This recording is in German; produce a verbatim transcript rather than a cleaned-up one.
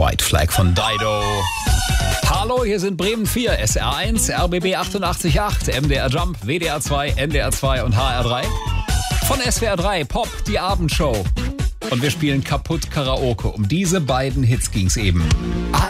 White Flag von Dido. Hallo, hier sind Bremen vier, S R eins, R B B achtundachtzig Komma acht, M D R Jump, W D R zwei, N D R zwei und H R drei. Von S W R drei, Pop, die Abendshow. Und wir spielen Kaputt Karaoke. Um diese beiden Hits ging's eben.